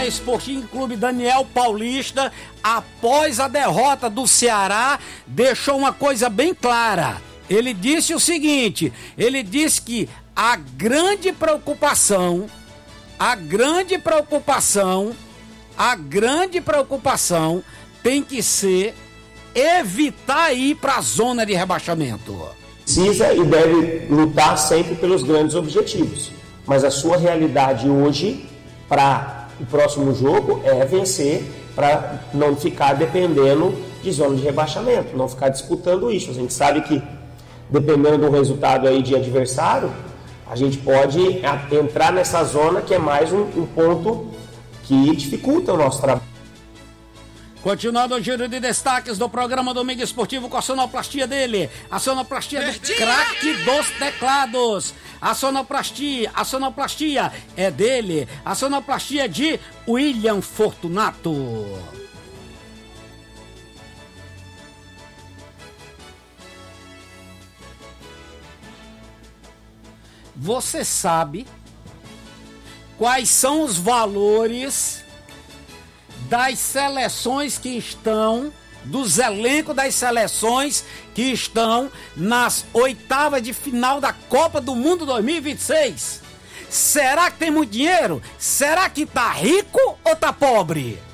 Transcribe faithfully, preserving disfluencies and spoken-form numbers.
Esportivo Clube Daniel Paulista, após a derrota do Ceará, deixou uma coisa bem clara. Ele disse o seguinte, ele disse que a grande preocupação, a grande preocupação, a grande preocupação tem que ser evitar ir para a zona de rebaixamento. Precisa e deve lutar sempre pelos grandes objetivos, mas a sua realidade hoje, para o próximo jogo, é vencer para não ficar dependendo de zona de rebaixamento, não ficar disputando isso. A gente sabe que, dependendo do resultado aí de adversário, a gente pode entrar nessa zona que é mais um, um ponto que dificulta o nosso trabalho. Continuando o giro de destaques do programa Domingo Esportivo com a sonoplastia dele, a sonoplastia do craque dos teclados. A sonoplastia, a sonoplastia é dele, a sonoplastia de William Fortunato. Você sabe quais são os valores das seleções que estão, dos elencos das seleções que estão nas oitavas de final da Copa do Mundo dois mil e vinte e seis? Será que tem muito dinheiro? Será que tá rico ou tá pobre?